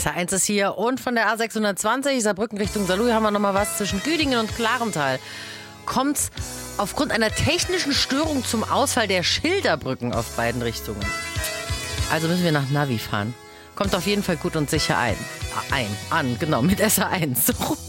SR1 ist hier und von der A620 Saarbrücken Richtung Saarlouis haben wir nochmal was zwischen Güdingen und Klarental. Kommt aufgrund einer technischen Störung zum Ausfall der Schilderbrücken auf beiden Richtungen. Also müssen wir nach Navi fahren. Kommt auf jeden Fall gut und sicher an, genau, mit SR1.